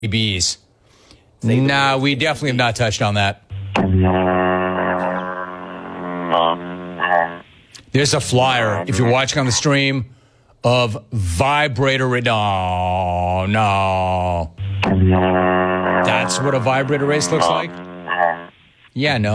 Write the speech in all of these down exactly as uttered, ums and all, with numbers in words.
B's. Nah, we definitely have not touched on that. There's a flyer, if you're watching on the stream, of vibrator. No, no. That's what a vibrator race looks like? Yeah, no.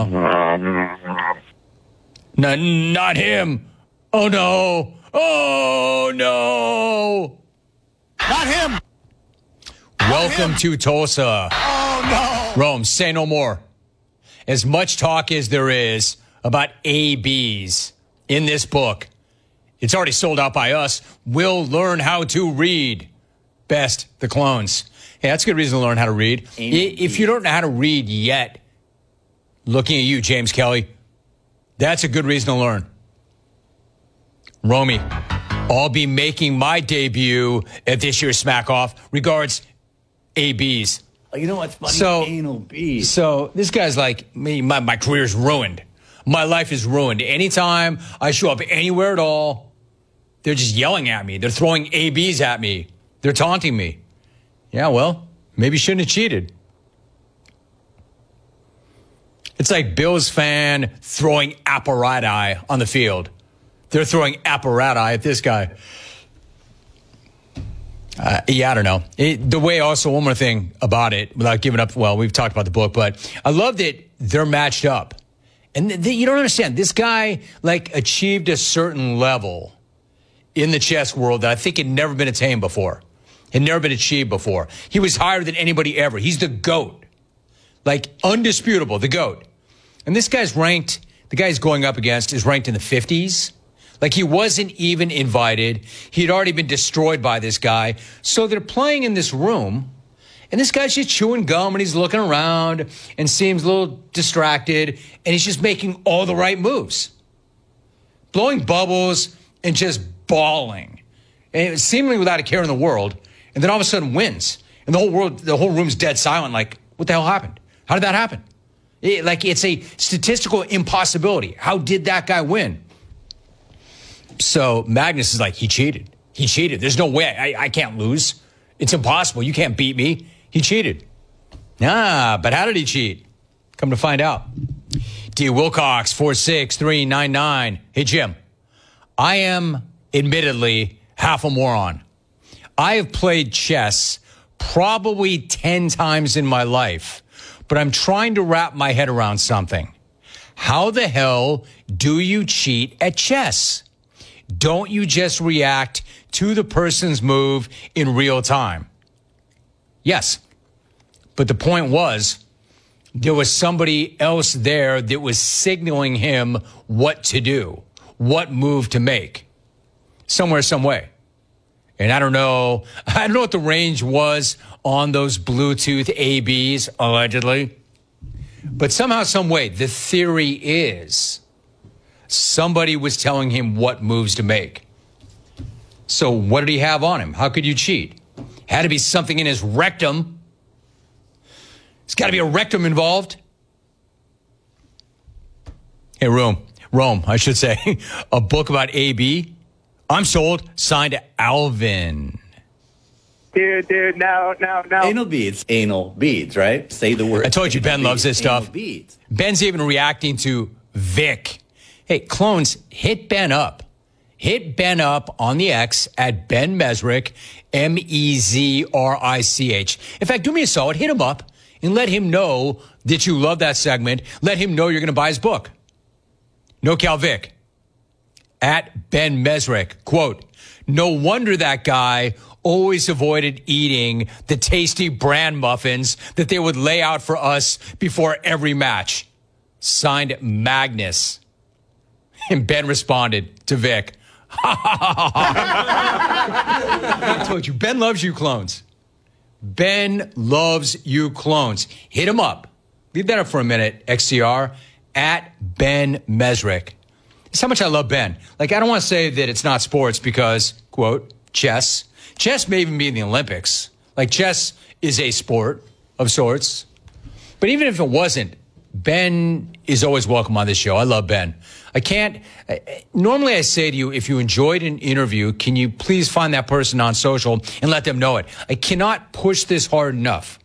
No, not him. Oh, no. Oh, no. Not him. Welcome him. to Tulsa. Oh, no. Rome, say no more. As much talk as there is about A Bs in this book, it's already sold out by us. We'll learn how to read. Best, the clones. Hey, that's a good reason to learn how to read. Amen. If you don't know how to read yet, looking at you, James Kelly, that's a good reason to learn. Romy, I'll be making my debut at this year's Smack Off. Regards, A Bs. Oh, you know what's funny? So, Anal Bs. So this guy's like, me, my, my career's ruined. My life is ruined. Anytime I show up anywhere at all, they're just yelling at me. They're throwing A Bs at me. They're taunting me. Yeah, well, maybe you shouldn't have cheated. It's like Bills fan throwing apparati on the field. They're throwing apparati at this guy. Uh, yeah, I don't know. It, the way also, one more thing about it, without giving up, well, we've talked about the book, but I love that they're matched up. And th- th- you don't understand. This guy, like, achieved a certain level in the chess world that I think had never been attained before. Had never been achieved before. He was higher than anybody ever. He's the GOAT. Like, undisputable, the GOAT. And this guy's ranked, the guy he's going up against is ranked in the fifties. Like, he wasn't even invited. He'd already been destroyed by this guy. So they're playing in this room, and this guy's just chewing gum, and he's looking around and seems a little distracted, and he's just making all the right moves. Blowing bubbles and just bawling. And seemingly without a care in the world, and then all of a sudden wins. And the whole world, the whole room's dead silent, like, what the hell happened? How did that happen? It, like, it's a statistical impossibility. How did that guy win? So Magnus is like, he cheated. He cheated. There's no way. I, I can't lose. It's impossible. You can't beat me. He cheated. Ah, but how did he cheat? Come to find out. D. Wilcox, four six three nine nine. Hey, Jim. I am, admittedly, half a moron. I have played chess probably ten times in my life, but I'm trying to wrap my head around something. How the hell do you cheat at chess? Don't you just react to the person's move in real time? Yes. But the point was, there was somebody else there that was signaling him what to do, what move to make, somewhere, some way. And I don't know, I don't know what the range was on those Bluetooth A Bs, allegedly. But somehow, some way, the theory is somebody was telling him what moves to make. So what did he have on him? How could you cheat? Had to be something in his rectum. There's got to be a rectum involved. Hey, Rome, Rome, I should say, a book about A B. I'm sold. Signed Alvin. Dude, dude, no, no, no. Anal beads. Anal beads, right? Say the word. I told you, Ben loves this stuff. Anal beads. Ben's even reacting to Vic. Hey, clones, hit Ben up. Hit Ben up on the X at Ben Mezrich, M E Z R I C H. In fact, do me a solid, hit him up and let him know that you love that segment. Let him know you're going to buy his book. No Cal Vic. At Ben Mezrich, quote, no wonder that guy always avoided eating the tasty bran muffins that they would lay out for us before every match. Signed, Magnus. And Ben responded to Vic. I told you, Ben loves you clones. Ben loves you clones. Hit him up. Leave that up for a minute, X C R, at Ben Mezrich. That's how much I love Ben. Like, I don't want to say that it's not sports because, quote, chess. Chess may even be in the Olympics. Like, chess is a sport of sorts. But even if it wasn't, Ben is always welcome on this show. I love Ben. I can't, I, normally I say to you, if you enjoyed an interview, can you please find that person on social and let them know it? I cannot push this hard enough.